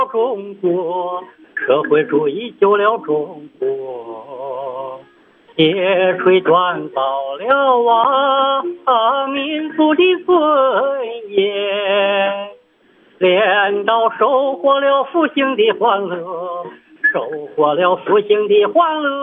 中国，社会主义救了中国，铁锤锻造了民族的尊严，镰刀收获了复兴的欢乐，收获了复兴的欢乐。